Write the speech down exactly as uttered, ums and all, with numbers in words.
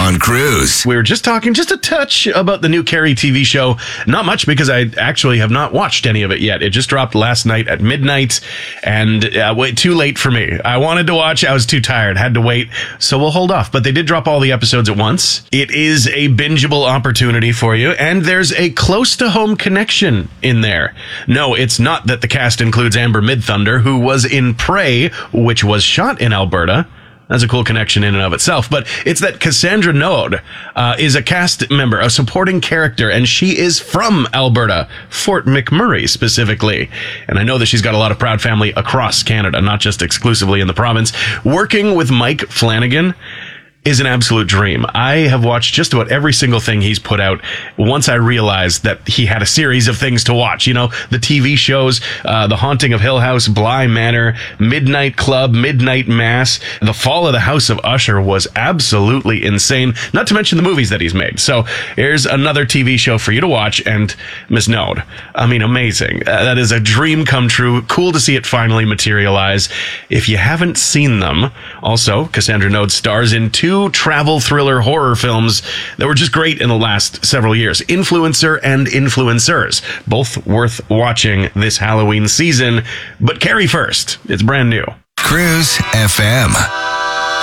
on Cruise. We were just talking just a touch about the new Carrie T V show. Not much, because I actually have not watched any of it yet. It just dropped last night at midnight, and uh, wait, too late for me. I wanted to watch. I was too tired. Had to wait. So we'll hold off. But they did drop all the episodes at once. It is a bingeable opportunity for you, and there's a close-to-home connection in there. No, it's not that the cast includes Amber Midthunder, who was in Prey, which was shot in Alberta. That's a cool connection in and of itself. But it's that Cassandra Node uh, is a cast member, a supporting character, and she is from Alberta, Fort McMurray specifically. And I know that she's got a lot of proud family across Canada, not just exclusively in the province. Working with Mike Flanagan is an absolute dream. I have watched just about every single thing he's put out once I realized that he had a series of things to watch. You know, the T V shows, uh, The Haunting of Hill House, Bly Manor, Midnight Club, Midnight Mass. The Fall of the House of Usher was absolutely insane, not to mention the movies that he's made. So here's another T V show for you to watch, and Miss Node, I mean, amazing. Uh, that is a dream come true. Cool to see it finally materialize. If you haven't seen them, also, Cassandra Node stars in two travel thriller horror films that were just great in the last several years. Influencer and Influencers. Both worth watching this Halloween season. But Carrie first. It's brand new. Cruise F M.